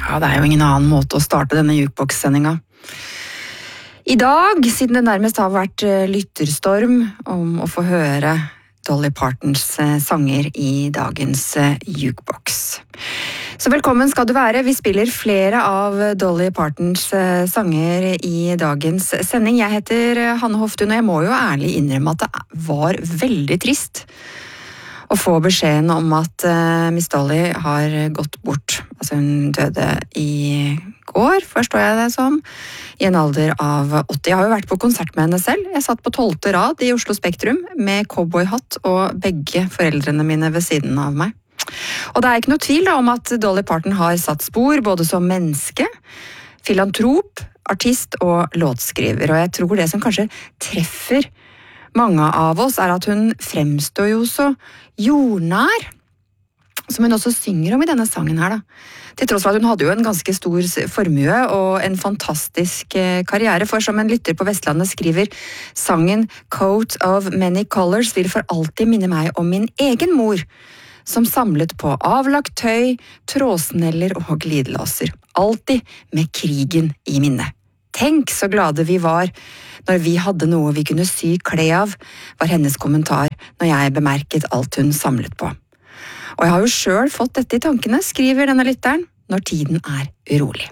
Ja, det jo ingen annen måte å starte denne jukebox-sendinga. I dag, siden det nærmest har vært lytterstorm om å få høre Dolly Partons sanger i dagens jukebox. Så velkommen skal du være. Vi spiller flere av Dolly Partons sanger i dagens sending. Jeg heter Hanne Hoftun, og jeg må jo ærlig innrømme at det var veldig trist å få beskjeden om at Miss Dolly har gått bort. Altså hun døde i går, forstår jeg det som, i en alder av 80. Jeg har jo vært på konsert med henne selv. Jeg satt på 12. rad i Oslo Spektrum med cowboyhatt og begge foreldrene mine ved siden av meg. Og det ikke noe tvil om at Dolly Parton har satt spor både som menneske, filantrop, artist og låtskriver. Og jeg tror det som kanskje treffer mange av oss at hun fremstår jo så jordnær, som hun også synger om i denne sangen her da. Til tross for at hun hadde jo en ganske stor formue og en fantastisk karriere, for som en lytter på Vestlandet skriver, sangen Coat of Many Colors vil for alltid minne meg om min egen mor, som samlet på avlagt tøy, trådsneller og glidelåser, alltid med krigen i minne. Tenk så glade vi var når vi hadde noe vi kunne sy kle av, var hennes kommentar når jeg bemerket alt hun samlet på. Og jeg har jo selv fått dette i tankene, skriver denne lytteren, når tiden urolig.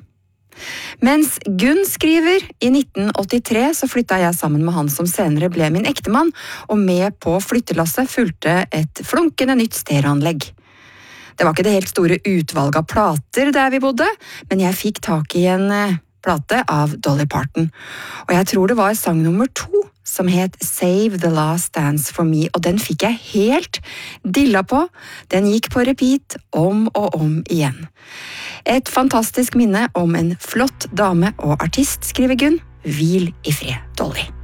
Mens Gunn skriver, i 1983 så flyttet jeg sammen med han som senere ble min ektemann, og med på flyttelasset fulgte et flunkende nytt stereoanlegg. Det var ikke det helt store utvalget av plater der vi bodde, men jeg fikk tak i en plate av Dolly Parton. Og jeg tror det var sang nummer 2 som het Save the Last Dance for Me, og den fikk jeg helt dilla på. Den gikk på repeat om og om igjen. Et fantastisk minne om en flott dame og artist, skriver Gunn. Hvil i fred, Dolly.